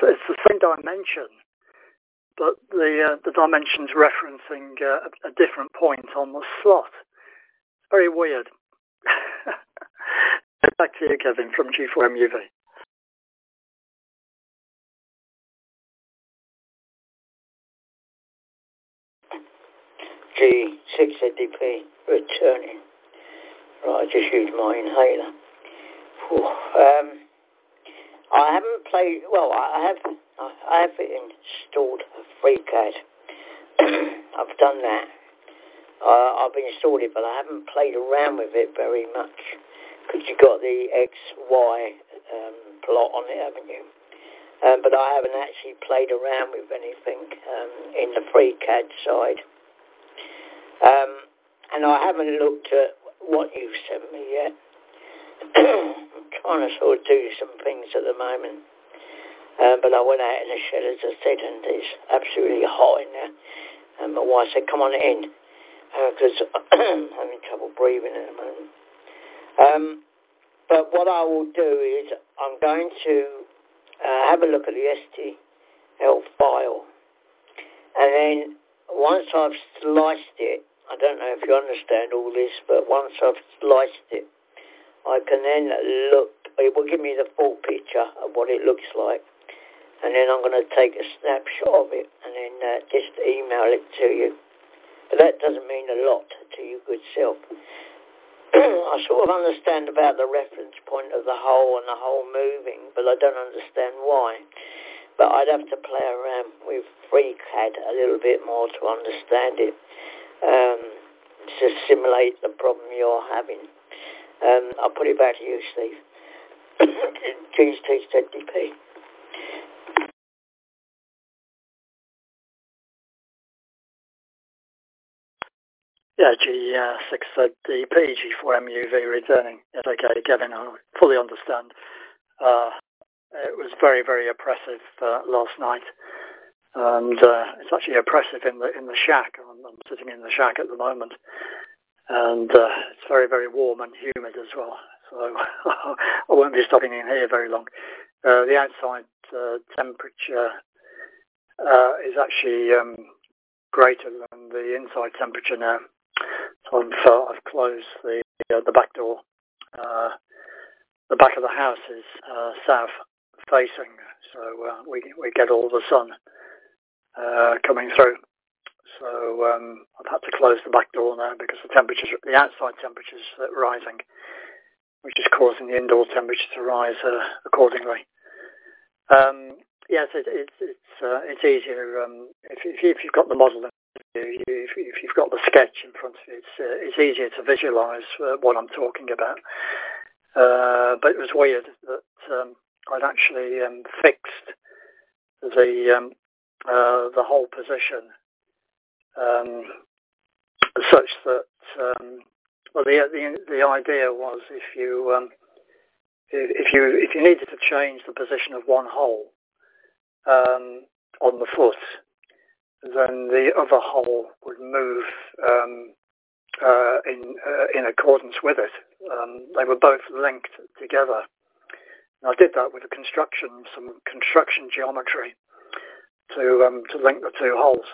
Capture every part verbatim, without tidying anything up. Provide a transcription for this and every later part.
it's the same dimension, but the uh, the dimension's referencing uh, a, a different point on the slot. Very weird. Back to you, Kevin, from G four M U V. G six Z D P returning. Right, I just used my inhaler. Whew. Um, I haven't played. Well, I have. I have installed FreeCAD. I've done that. Uh, I've installed it, but I haven't played around with it very much because you got the X Y um, plot on it, haven't you? Um, but I haven't actually played around with anything um, in the FreeCAD side. Um, and I haven't looked at what you've sent me yet. I'm trying to sort of do some things at the moment. Um, but I went out in the shed, as I said, and it's absolutely hot in there. And my wife said, come on in, because uh, I'm having trouble breathing at the moment. Um, but what I will do is I'm going to uh, have a look at the S T L file. And then once I've sliced it, I don't know if you understand all this, but once I've sliced it, I can then look, it will give me the full picture of what it looks like. And then I'm going to take a snapshot of it and then uh, just email it to you. But that doesn't mean a lot to you good self. I sort of understand about the reference point of the hole and the hole moving, but I don't understand why. But I'd have to play around with FreeCAD a little bit more to understand it, um, to simulate the problem you're having. Um, I'll put it back to you, Steve. G six Z D P. Yeah, G six Z D P, G four M U V returning. Yes, okay, Kevin, I fully understand. Uh, it was very, very oppressive uh, last night, and uh, it's actually oppressive in the in the shack. I'm, I'm sitting in the shack at the moment, and uh, it's very, very warm and humid as well. So I won't be stopping in here very long. Uh, the outside uh, temperature uh, is actually um, greater than the inside temperature now. So I've, uh, I've closed the uh, the back door. Uh, the back of the house is uh, south facing, so uh, we we get all the sun uh, coming through. So um, I've had to close the back door now because the temperatures, the outside temperatures are rising, which is causing the indoor temperature to rise uh, accordingly. Um, yes, it, it, it's uh, it's easier um, if, if, if you've got the model. If, if you've got the sketch in front of you, it's, uh, it's easier to visualise uh, what I'm talking about. Uh, but it was weird that um, I'd actually um, fixed the um, uh, the whole position um, such that um, well, the, the the idea was if you um, if you if you needed to change the position of one hole um, on the foot, then the other hole would move um, uh, in uh, in accordance with it. Um, they were both linked together. And I did that with a construction, some construction geometry to um, to link the two holes.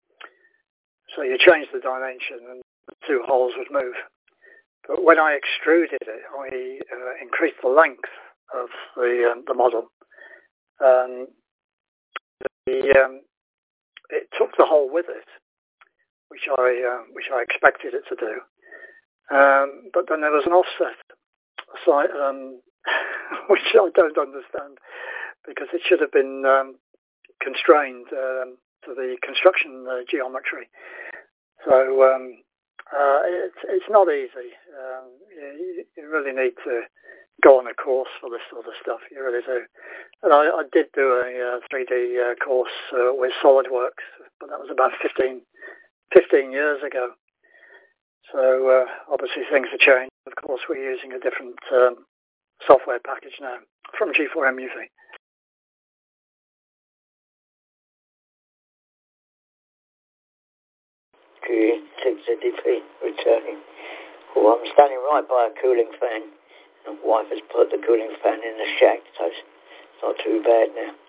So you change the dimension, and the two holes would move. But when I extruded it, I uh, increased the length of the um, the model. Um, the um, It took the hole with it, which I uh, which I expected it to do. Um, but then there was an offset, so I, um, which I don't understand, because it should have been um, constrained um, to the construction uh, geometry. So um, uh, it's it's not easy. Um, you, you really need to go on a course for this sort of stuff. You really do. And I, I did do a uh, three D uh, course uh, with SolidWorks, but that was about fifteen, fifteen years ago. So uh, obviously things have changed. Of course, we're using a different um, software package now from G four M U V. G six Z D P returning. Well, I'm standing right by a cooling fan. My wife has put the cooling fan in the shack, so it's not too bad now.